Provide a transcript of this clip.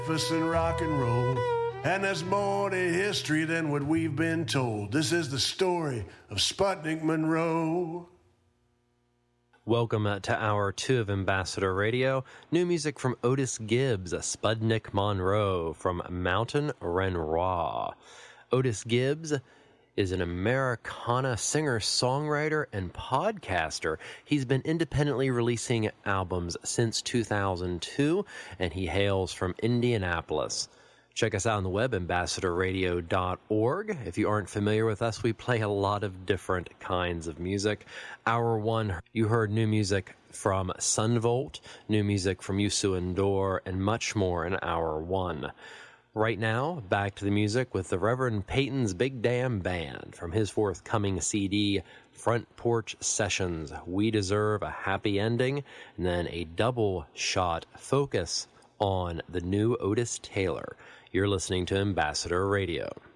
and rock and roll. And there's more to history than what we've been told. This is the story of Sputnik Monroe. Welcome to Hour 2 of Ambassador Radio. New music from Otis Gibbs, Sputnik Monroe from Mountain Renoir. Otis Gibbs is an Americana singer-songwriter and podcaster. He's been independently releasing albums since 2002, and he hails from Indianapolis. Check us out on the web, ambassadorradio.org. If you aren't familiar with us, we play a lot of different kinds of music. Hour 1, you heard new music from Sunvolt, new music from Youssou N'Dour, and much more in Hour 1. Right now, back to the music with the Reverend Peyton's Big Damn Band from his forthcoming CD, Front Porch Sessions, We Deserve a Happy Ending, and then a double shot focus on the new Otis Taylor. You're listening to Ambassador Radio.